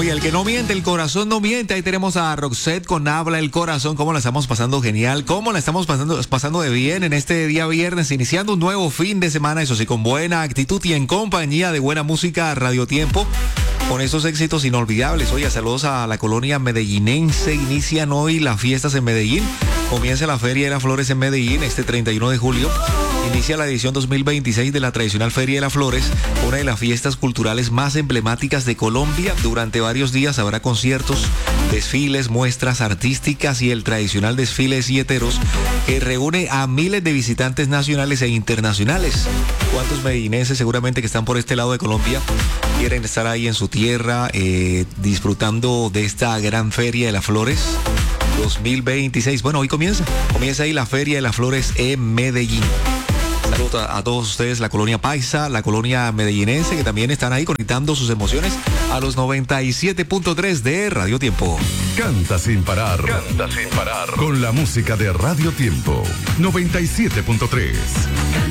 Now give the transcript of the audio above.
Oye, el que no miente, el corazón no miente. Ahí tenemos a Roxette con Habla el Corazón. ¿Cómo la estamos pasando genial? ¿Cómo la estamos pasando de bien en este día viernes? Iniciando un nuevo fin de semana, eso sí, con buena actitud y en compañía de buena música, Radio Tiempo. Con esos éxitos inolvidables. Oye, saludos a la colonia medellinense. Inician hoy las fiestas en Medellín. Comienza la Feria de las Flores en Medellín este 31 de julio. Inicia la edición 2026 de la tradicional Feria de las Flores, una de las fiestas culturales más emblemáticas de Colombia. Durante varios días habrá conciertos, desfiles, muestras artísticas y el tradicional desfile de silleteros que reúne a miles de visitantes nacionales e internacionales. ¿Cuántos medellinenses seguramente que están por este lado de Colombia quieren estar ahí en su tierra disfrutando de esta gran Feria de las Flores 2026? Bueno, hoy comienza ahí la Feria de las Flores en Medellín. Saludos a todos ustedes, la colonia paisa, la colonia medellinense, que también están ahí conectando sus emociones a los 97.3 de Radio Tiempo. Canta sin parar. Canta sin parar. Con la música de Radio Tiempo. 97.3.